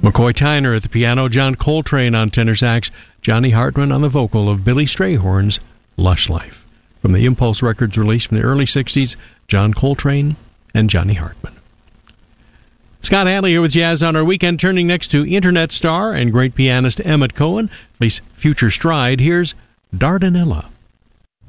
McCoy Tyner at the piano, John Coltrane on tenor sax, Johnny Hartman on the vocal of Billy Strayhorn's Lush Life. From the Impulse Records release from the early 60s, John Coltrane and Johnny Hartman. Scott Hadley here with Jazz on Our Weekend, turning next to Internet star and great pianist Emmett Cohen. At least Future Stride, here's Dardanella.